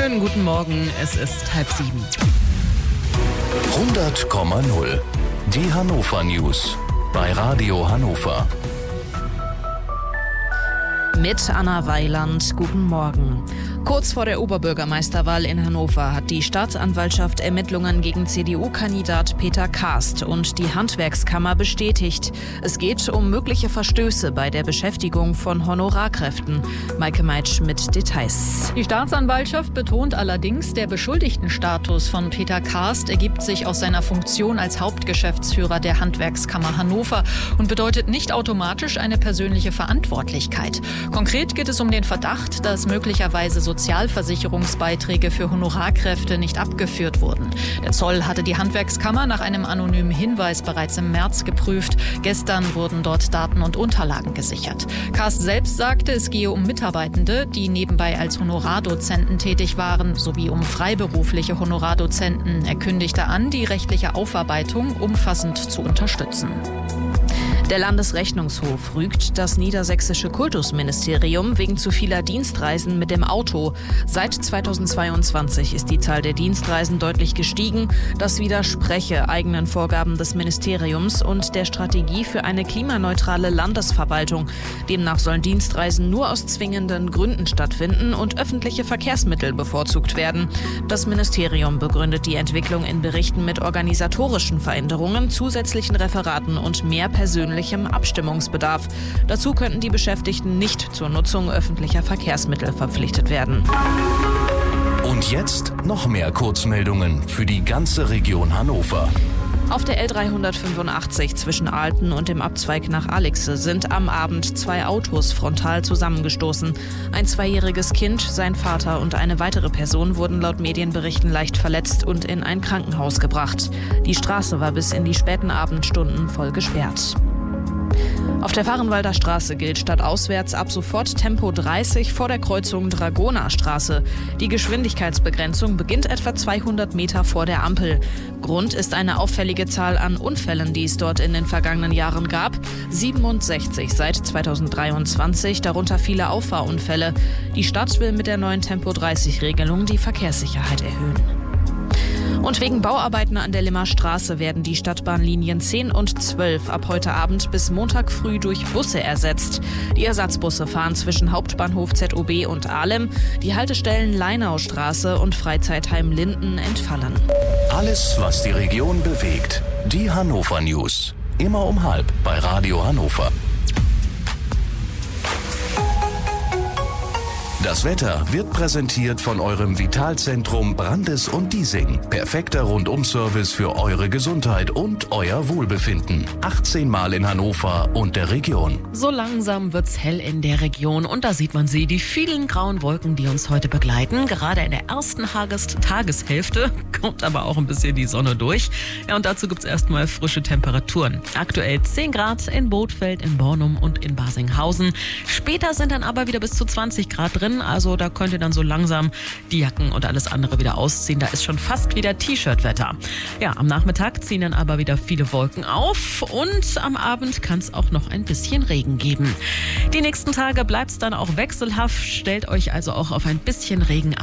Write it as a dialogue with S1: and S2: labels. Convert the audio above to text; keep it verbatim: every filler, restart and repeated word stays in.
S1: Schönen guten Morgen, es ist halb sieben.
S2: hundert Komma null. Die Hannover News bei Radio Hannover.
S1: Mit Anna Weiland, guten Morgen. Kurz vor der Oberbürgermeisterwahl in Hannover hat die Staatsanwaltschaft Ermittlungen gegen C D U-Kandidat Peter Karst und die Handwerkskammer bestätigt. Es geht um mögliche Verstöße bei der Beschäftigung von Honorarkräften. Maike Meitsch mit Details.
S3: Die Staatsanwaltschaft betont allerdings, der Beschuldigtenstatus von Peter Karst ergibt sich aus seiner Funktion als Hauptgeschäftsführer der Handwerkskammer Hannover und bedeutet nicht automatisch eine persönliche Verantwortlichkeit. Konkret geht es um den Verdacht, dass möglicherweise Sozialversicherungsbeiträge für Honorarkräfte nicht abgeführt wurden. Der Zoll hatte die Handwerkskammer nach einem anonymen Hinweis bereits im März geprüft. Gestern wurden dort Daten und Unterlagen gesichert. Karst selbst sagte, es gehe um Mitarbeitende, die nebenbei als Honorardozenten tätig waren, sowie um freiberufliche Honorardozenten. Er kündigte an, die rechtliche Aufarbeitung umfassend zu unterstützen.
S1: Der Landesrechnungshof rügt das niedersächsische Kultusministerium wegen zu vieler Dienstreisen mit dem Auto. Seit zweitausendzweiundzwanzig ist die Zahl der Dienstreisen deutlich gestiegen. Das widerspreche eigenen Vorgaben des Ministeriums und der Strategie für eine klimaneutrale Landesverwaltung. Demnach sollen Dienstreisen nur aus zwingenden Gründen stattfinden und öffentliche Verkehrsmittel bevorzugt werden. Das Ministerium begründet die Entwicklung in Berichten mit organisatorischen Veränderungen, zusätzlichen Referaten und mehr persönlichen Abstimmungsbedarf. Dazu könnten die Beschäftigten nicht zur Nutzung öffentlicher Verkehrsmittel verpflichtet werden.
S2: Und jetzt noch mehr Kurzmeldungen für die ganze Region Hannover.
S1: Auf der L dreihundertfünfundachtzig zwischen Alten und dem Abzweig nach Alixe sind am Abend zwei Autos frontal zusammengestoßen. Ein zweijähriges Kind, sein Vater und eine weitere Person wurden laut Medienberichten leicht verletzt und in ein Krankenhaus gebracht. Die Straße war bis in die späten Abendstunden voll gesperrt. Auf der Vahrenwalder Straße gilt stadtauswärts ab sofort Tempo dreißig vor der Kreuzung Dragonerstraße. Die Geschwindigkeitsbegrenzung beginnt etwa zweihundert Meter vor der Ampel. Grund ist eine auffällige Zahl an Unfällen, die es dort in den vergangenen Jahren gab. siebenundsechzig seit zweitausenddreiundzwanzig, darunter viele Auffahrunfälle. Die Stadt will mit der neuen Tempo dreißig Regelung die Verkehrssicherheit erhöhen. Und wegen Bauarbeiten an der Limmer Straße werden die Stadtbahnlinien zehn und zwölf ab heute Abend bis Montag früh durch Busse ersetzt. Die Ersatzbusse fahren zwischen Hauptbahnhof Z O B und Ahlem. Die Haltestellen Leinaustraße und Freizeitheim Linden entfallen.
S2: Alles, was die Region bewegt. Die Hannover News. Immer um halb bei Radio Hannover. Das Wetter wird präsentiert von eurem Vitalzentrum Brandes und Diesing. Perfekter Rundum-Service für eure Gesundheit und euer Wohlbefinden. achtzehn Mal in Hannover und der Region.
S4: So langsam wird's hell in der Region und da sieht man sie, die vielen grauen Wolken, die uns heute begleiten. Gerade in der ersten Tages- Tageshälfte kommt aber auch ein bisschen die Sonne durch. Ja, und dazu gibt's erstmal frische Temperaturen. Aktuell zehn Grad in Bothfeld, in Bornum und in Basinghausen. Später sind dann aber wieder bis zu zwanzig Grad drin. Also da könnt ihr dann so langsam die Jacken und alles andere wieder ausziehen. Da ist schon fast wieder T-Shirt-Wetter. Ja, am Nachmittag ziehen dann aber wieder viele Wolken auf und am Abend kann es auch noch ein bisschen Regen geben. Die nächsten Tage bleibt es dann auch wechselhaft. Stellt euch also auch auf ein bisschen Regen